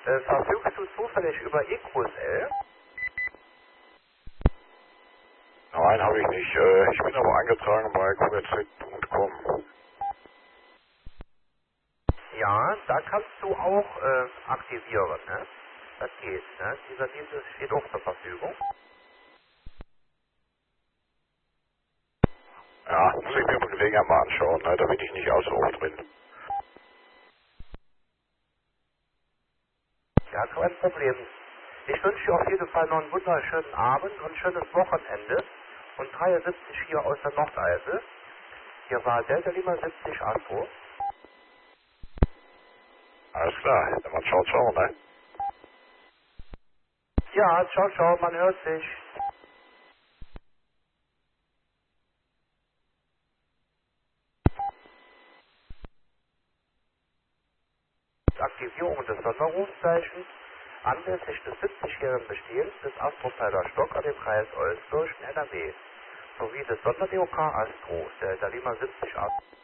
Verfügst du zufällig über EQSL? Nein, habe ich nicht. Ich bin aber eingetragen bei qz.com. Ja, da kannst du auch aktivieren, ne? Das geht, ne? Dieser Dienst steht auch zur Verfügung. Ja, muss ich mir bei Gelegenheit mal anschauen, ne? Da bin ich nicht allzu oft drin. Ja, kein Problem. Ich wünsche dir auf jeden Fall noch einen wunderschönen Abend und ein schönes Wochenende. Und 73 hier aus der Nordeifel. Hier war Delta Lima 70 Astro. Alles klar, dann mal ciao, ne? Ja, ciao, ciao, man hört sich. Aktivierung des Sonderrufzeichens anlässlich des 70-jährigen Bestehens des Astrofelder Stock an dem Kreis Olsdorf in NRW sowie des Sonder-DOK Astro, Delta Lima 70 Astro.